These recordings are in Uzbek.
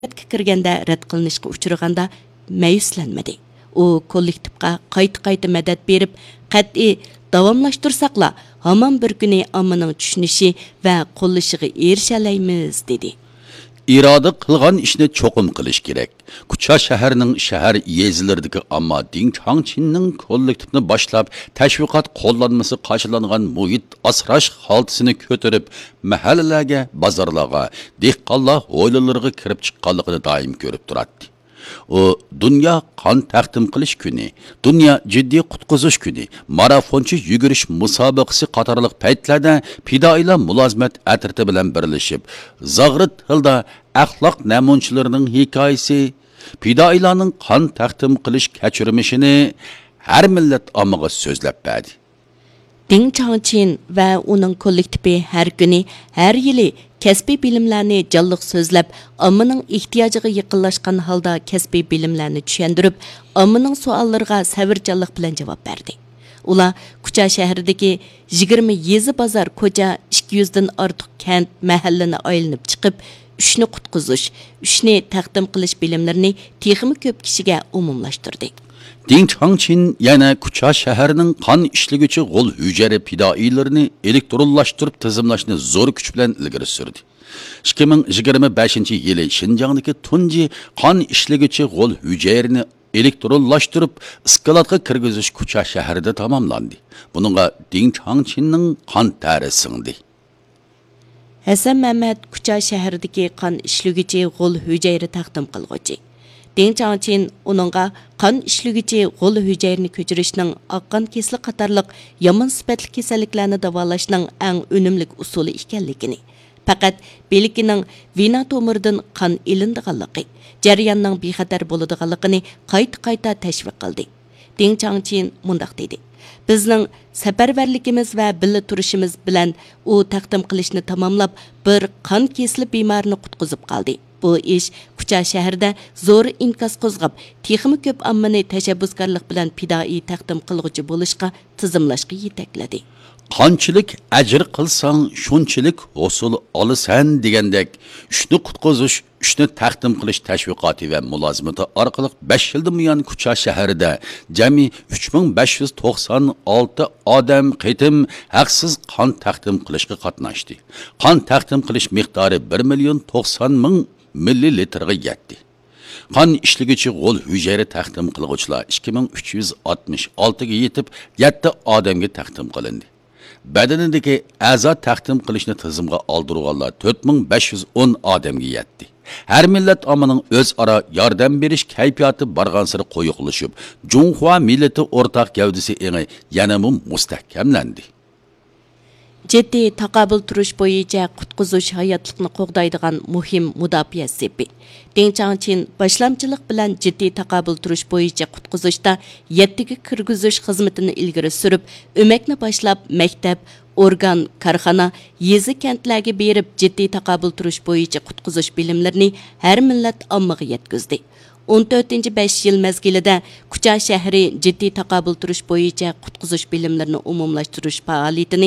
kirganda rad qilinishga uchraganda ma'yuslanmadi. U kollektivga qayta madad berib, qat'iy davomlashtirsaqla hamon bir kuni ommaning tushunishi va qo'llashiga erishalaymiz dedi. İrada qilgan ishni cho'qim qilish kerak. Kucha shaharining shahar yezilaridagi ammo Ding Changchinning kollektivni boshlab tashviqot qo'llanmasi qarshılangan muhit asrash holtisini ko'tarib, mahallalarga, bozorlarga, dehqonlar hovlilariga kirib chiqqanligini doim ko'rib turadi. O dünya qon taqdim qilish kuni, dünya jiddiy qutqizish kuni, marafonchi yugurish musobaqasi qatorliq paytlarda fidoilar mulozimat atriti bilan birlashib, zag'rit tilda axloq namunchilarining hikoyasi, fidoilarning qon taqdim qilish kechirmishini har millat ommaga so'zlab berdi. Ding Changchin va uning kollektivi har kuni, har yili kasbiy bilimlarni jonliq so'zlab, ommaning ehtiyojiga yaqinlashgan holda kasbiy bilimlarni tushuntirib, ommaning savollariga sabrjonlik bilan javob berdi. Ular Kucha shahridagi 20 yezi bozor, ko'cha, 200 dan ortiq kent, mahallani aylanib chiqib, ishni qutqizish, ishni taqdim qilish bilimlarini texmi ko'p kishiga umumlashtirdi. Ding Changchin yana Kucha shaharining qon ishliguvchi g'ol hujjari fidoilarini elektronlashtirib tizimlashni zo'r kuch bilan ilgari surdi. 2025-yili Xinjiangdagi tunji qon ishliguvchi g'ol hujjarini elektronlashtirib iskolatga kirgizish Kucha shahrida tamomlandi. Buningga Ding Changchinning qon tari singdi. Hasan Mehmet Kucha shahridagi qon ishliguvchi g'ol hujjari taqdim qilg'uchi. Ding Changchin uningga qon ishliguvchi g'ol hujjayrini ko'chirishning oqqon kesli qatorliq yomon sifatli kasalliklarni davolashning eng unumli usuli ekanligini, faqat belgining vena tomiridan qon ilindiganligi, jarayonning bexatar bo'ladiganligini qayta tashviq qildi. Ding Changchin mundaq dedi: Bizning safarbarligimiz va birga turishimiz bilan u taqdim qilishni tamomlab, bir qon kesli bemorni qutqizib qoldi. Bu ish Kucha shahrida zo'r inkas qo'zg'ab, texmi ko'p ommani tashabbuskorlik bilan fidoi taqdim qilg'uchi bo'lishga, tizimlashga yetakladi. Qanchalik ajr qilsang, shunchalik hosil olasan degandek, ishni qutqizish, ishni taqdim qilish tashviqoti va mulozimati orqali 5 yildan buyon Kucha shahrida jami 3596 odam qitim haqsiz qon taqdim qilishga qatnashdi. Qon taqdim qilish miqdori 1,90,000 millilitrga yetdi. Qon ishliguvchi g'ol hujjari taqdim qilguvchilar 2366 ga yetib, 7 odamga taqdim qilindi. Badanidagi a'zo taqdim qilishni tizimga oldirganlar 4510 odamga yetdi. Har millat ommaning o'zaro yordam berish kayfiyati barg'ansiri qo'yiqlashib, Junhua millati o'rtaq gavdasi yana mustahkamlandi. Jiddiy taqobil turish bo'yicha qutqizish hayotlikni qo'g'daydigan muhim mudofaa sepi. Ding Changchin boshlamchilik bilan jiddiy taqobil turish bo'yicha qutqizishda 7 ga kirgizish xizmatini ilgari surib, o'makni boshlab maktab, organ, korxona, yezi kentlarga berib jiddiy taqobil turish bo'yicha qutqizish bilimlarini har millat ommaga yetkazdi. 14-5 yil mezgilida Kucha shahri jiddiy taqobil turish bo'yicha qutqizish bilimlarini umumlashtirish faoliyatini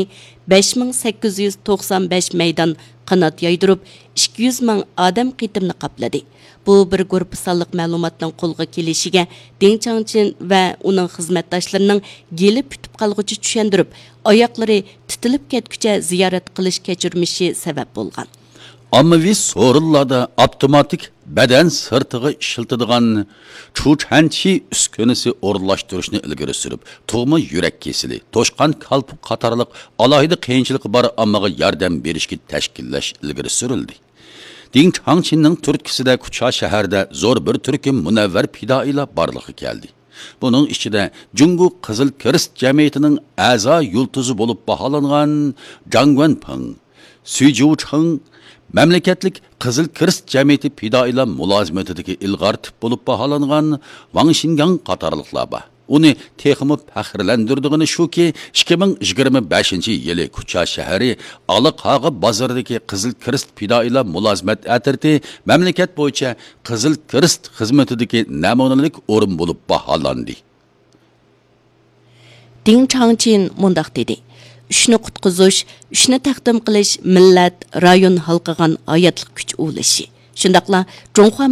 5895 maydon qanot yoydirib 200 ming odam qitimni qopladi. Bu bir guruh sonliq ma'lumotning qo'lga kelishiga Ding Changchin va uning xizmatdoshlarining gelib tutib qolg'uchi tushundirib, oyoqlari titilib ketguncha ziyorat qilish kechirmishi sabab bo'lgan. Ommaviy so'rinlarda avtomatik badan sirtig'i ishiltadigan chuchanchi uskunasi o'rnashtirishni ilgari surib, tug'ma yurak kesili, to'shqan qalpoq qatorliq alohida qiyinchiligi bor ommaga yordam berishga tashkillash ilgari surildi. Ding Changchinning turtkisida Kucha shaharda zo'r bir turkum munavvar fidoilar borligi keldi. Buning ichida Jungu Qizil Kirist jamiyatining a'zo yultuzi bo'lib baholangan Zhang Wenpeng, Su Jiucheng Memleketlik Qizil Kirist jamiyati fidoilar mulozimatidagi ilg'or tip bo'lib baholangan Wang Xingang qatorliqlar bor. Uni texmi faxrlandirdigini shuki 2025-yili Kucha shahri Aliqag'i bozoridagi Qizil Kirist fidoilar mulozimat atriti mamlakat bo'yicha Qizil Kirist xizmatidagi namunalik o'rin bo'lib baholandi. Ding Changchin mundaq dedi: Ishni qutqizish, ishni taqdim qilish millat, rayon halqigan hayotlik kuch ulashi. Shundaqla Zhonghua